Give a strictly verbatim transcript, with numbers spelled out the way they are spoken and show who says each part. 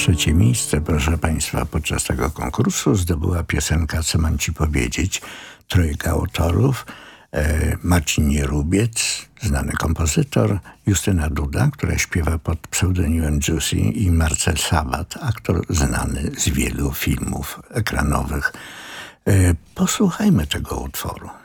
Speaker 1: Trzecie miejsce, proszę Państwa, podczas tego konkursu zdobyła piosenka Co mam Ci powiedzieć? Trójka autorów. E, Marcin Nierubiec, znany kompozytor, Justyna Duda, która śpiewa pod pseudonimem Juicy, i Marcel Sabat, aktor znany z wielu filmów ekranowych. E, posłuchajmy tego utworu.